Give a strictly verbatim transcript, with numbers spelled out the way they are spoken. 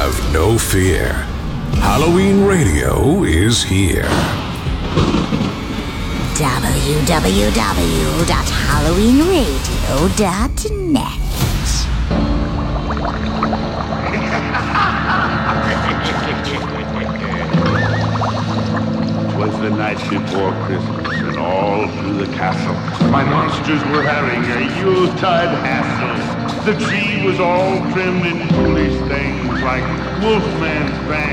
Have no fear. Halloween Radio is here. w w w dot halloween radio dot net. Was the night before Christmas, and all through the castle my monsters were having a Yuletide hassle. The tree was all trimmed in foolish things like Wolfman's band.